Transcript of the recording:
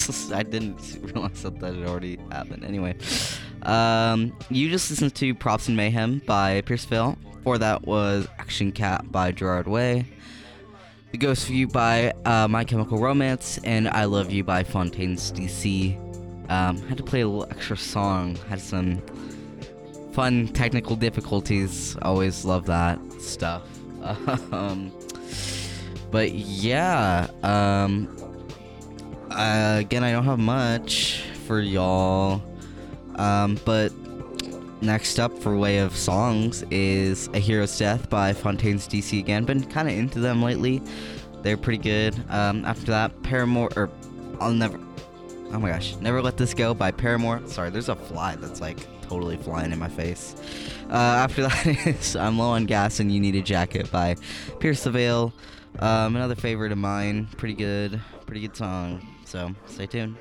I didn't realize that had already happened. Anyway, you just listened to Props and Mayhem by Pierceville. Before that was Action Cat by Gerard Way. The Ghost of You by My Chemical Romance, and I Love You by Fontaines DC. Had to play a little extra song. Had some fun technical difficulties. Always love that stuff. But yeah, again, I don't have much for y'all. But next up for way of songs is A Hero's Death by Fontaines DC again. Been kind of into them lately. They're pretty good. After that, Paramore, or Never Let This Go by Paramore. Sorry, there's a fly that's like totally flying in my face. After that is I'm Low on Gas and You Need a Jacket by Pierce the Veil. Another favorite of mine. Pretty good song. So stay tuned.